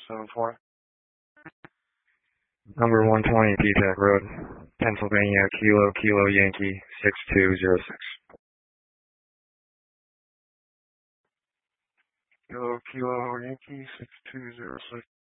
7-4. Number 120 P-Tech Road, Pennsylvania, Kilo Yankee 6206. Kilo Yankee 6206.